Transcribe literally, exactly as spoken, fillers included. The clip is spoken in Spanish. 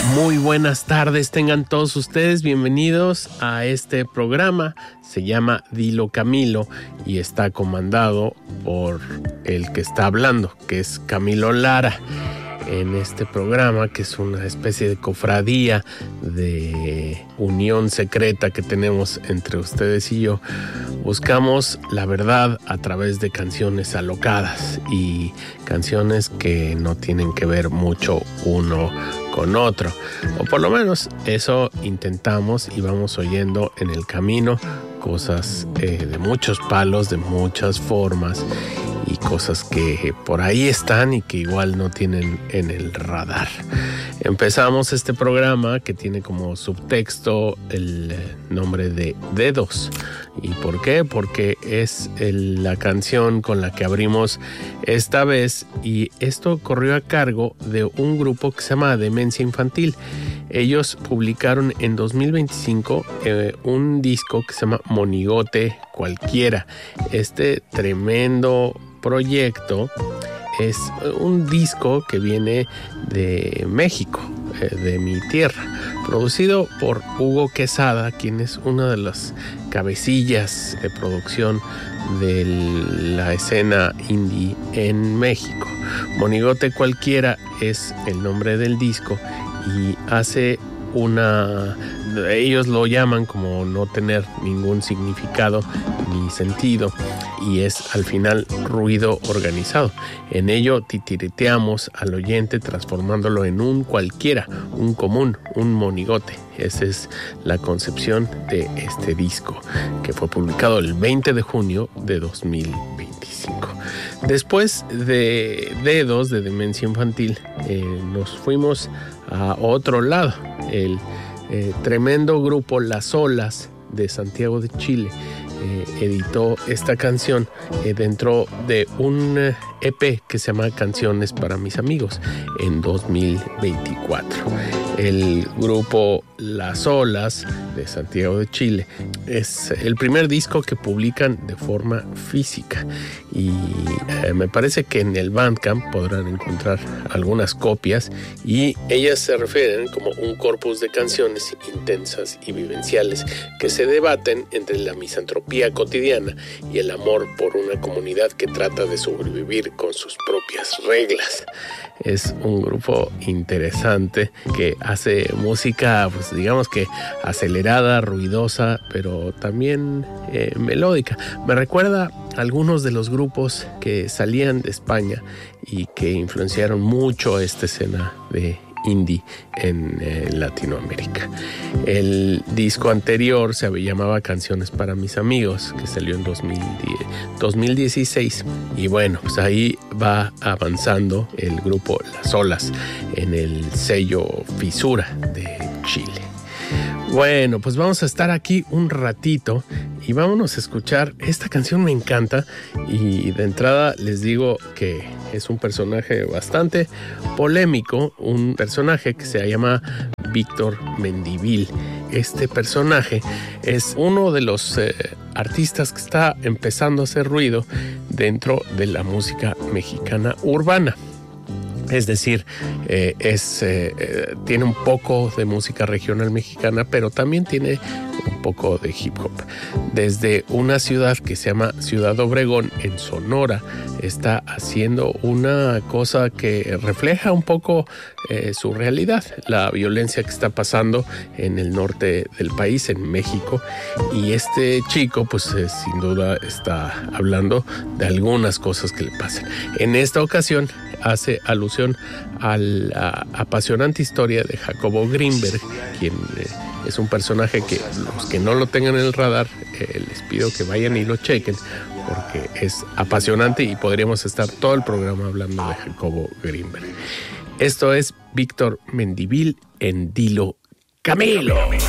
Muy buenas tardes, tengan todos ustedes bienvenidos a este programa. Se llama Dilo Camilo y está comandado por el que está hablando, que es Camilo Lara. En este programa, que es una especie de cofradía, de unión secreta que tenemos entre ustedes y yo, buscamos la verdad a través de canciones alocadas y canciones que no tienen que ver mucho uno con otro, o por lo menos eso intentamos, y vamos oyendo en el camino cosas eh, de muchos palos, de muchas formas, y cosas que por ahí están y que igual no tienen en el radar. Empezamos este programa que tiene como subtexto el nombre de Dedos. ¿Y por qué? Porque es el, la canción con la que abrimos esta vez, y esto corrió a cargo de un grupo que se llama Demencia Infantil. Ellos publicaron en dos mil veinticinco eh, un disco que se llama Monigote Cualquiera. Este tremendo proyecto es un disco que viene de México, eh, de mi tierra, producido por Hugo Quesada, quien es una de las cabecillas de producción de la escena indie en México. Monigote Cualquiera es el nombre del disco y hace una... ellos lo llaman como no tener ningún significado ni sentido, y es al final ruido organizado. En ello titiriteamos al oyente transformándolo en un cualquiera, un común, un monigote. Esa es la concepción de este disco, que fue publicado el veinte de junio de dos mil veinticinco. Después de Dedos, de Demencia Infantil, eh, nos fuimos a otro lado. El eh, tremendo grupo Las Olas de Santiago de Chile eh, editó esta canción eh, dentro de un eh, E P que se llama Canciones para mis amigos en dos mil veinticuatro. El grupo Las Olas de Santiago de Chile es el primer disco que publican de forma física, y eh, me parece que en el Bandcamp podrán encontrar algunas copias, y ellas se refieren como un corpus de canciones intensas y vivenciales que se debaten entre la misantropía cotidiana y el amor por una comunidad que trata de sobrevivir con sus propias reglas. Es un grupo interesante que hace música, pues digamos que acelerada, ruidosa, pero también eh, melódica. Me recuerda a algunos de los grupos que salían de España y que influenciaron mucho esta escena de indie en eh, Latinoamérica. El disco anterior se llamaba Canciones para mis amigos, que salió en dos mil dieciséis, y bueno, pues ahí va avanzando el grupo Las Olas en el sello Fisura de Chile. Bueno, pues vamos a estar aquí un ratito y vámonos a escuchar. Esta canción me encanta, y de entrada les digo que es un personaje bastante polémico, un personaje que se llama Víctor Mendívil. Este personaje es uno de los eh, artistas que está empezando a hacer ruido dentro de la música mexicana urbana. Es decir, eh, es, eh, eh, tiene un poco de música regional mexicana, pero también tiene un poco de hip hop. Desde una ciudad que se llama Ciudad Obregón, en Sonora, está haciendo una cosa que refleja un poco eh, su realidad, la violencia que está pasando en el norte del país, en México. Y este chico, pues eh, sin duda está hablando de algunas cosas que le pasan. En esta ocasión hace alusión a la apasionante historia de Jacobo Greenberg, quien eh, es un personaje que los que no lo tengan en el radar, eh, les pido que vayan y lo chequen, porque es apasionante y podríamos estar todo el programa hablando de Jacobo Greenberg. Esto es Víctor Mendívil en Dilo Camilo.